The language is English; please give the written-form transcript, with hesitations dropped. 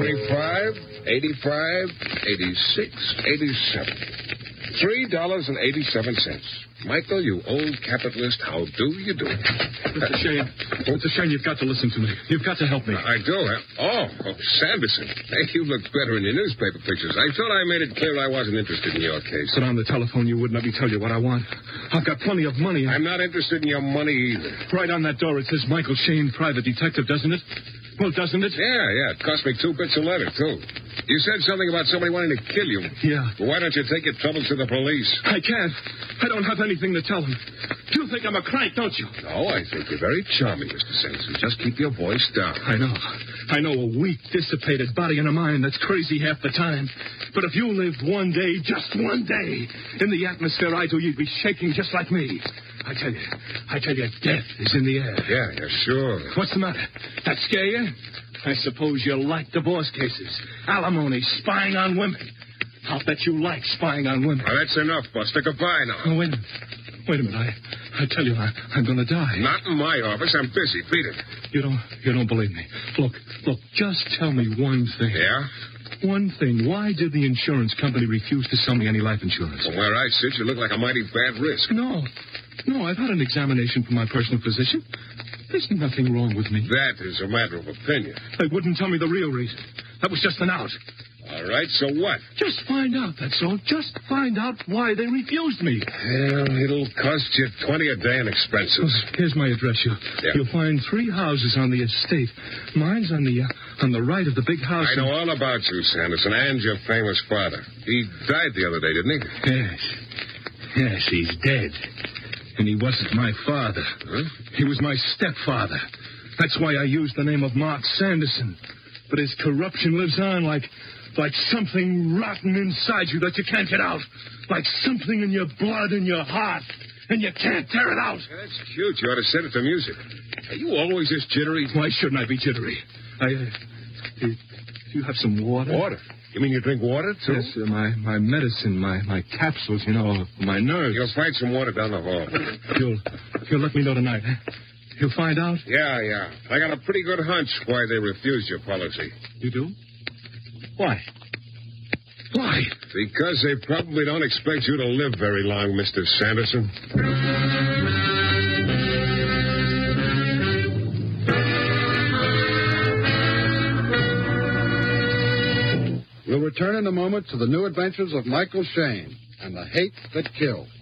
$25, $85, $86, $87. $3.87. Michael, you old capitalist, how do you do? Mr. Shane, Mr. Shane, you've got to listen to me. You've got to help me. I do, huh? Oh, Sanderson. Hey, you look better in your newspaper pictures. I thought I made it clear I wasn't interested in your case. But on the telephone, you wouldn't let me tell you what I want. I've got plenty of money. I'm not interested in your money either. Right on that door, it says Michael Shane, private detective, doesn't it? Well, doesn't it? Yeah. It cost me 2 bits a letter, too. You said something about somebody wanting to kill you. Yeah. Well, why don't you take your troubles to the police? I can't. I don't have anything to tell them. You think I'm a crank, don't you? No, I think you're very charming, Mr. Sanderson. Just keep your voice down. I know, a weak, dissipated body and a mind that's crazy half the time. But if you lived one day, just one day, in the atmosphere I do, you'd be shaking just like me. I tell you, death is in the air. Yeah, sure. What's the matter? That scare you? I suppose you like divorce cases, alimony, spying on women. I'll bet you like spying on women. Well, that's enough, Buster. Goodbye now. Oh, wait a minute. I tell you, I'm going to die. Not in my office. I'm busy. Beat it. You don't believe me. Look, just tell me one thing. Yeah? One thing. Why did the insurance company refuse to sell me any life insurance? From where I sit, you look like a mighty bad risk. No, I've had an examination from my personal physician. There's nothing wrong with me. That is a matter of opinion. They wouldn't tell me the real reason. That was just an out. All right, so what? Just find out, that's all. Just find out why they refused me. Well, it'll cost you $20 a day in expenses. Here's my address. You'll find 3 houses on the estate. Mine's on the right of the big house. I know all about you, Sanderson, and your famous father. He died the other day, didn't he? Yes, he's dead. And he wasn't my father. Huh? He was my stepfather. That's why I used the name of Mark Sanderson. But his corruption lives on like something rotten inside you that you can't get out. Like something in your blood and your heart. And you can't tear it out. Yeah, that's cute. You ought to set it to music. Are you always this jittery? Why shouldn't I be jittery? Do you have some water? Water? You mean you drink water, too? Yes, my medicine, my capsules, my nerves. You'll find some water down the hall. You'll let me know tonight, huh? You'll find out? Yeah. I got a pretty good hunch why they refused your policy. You do? Why? Why? Because they probably don't expect you to live very long, Mr. Sanderson. We'll return in a moment to the new adventures of Michael Shane and the hate that killed.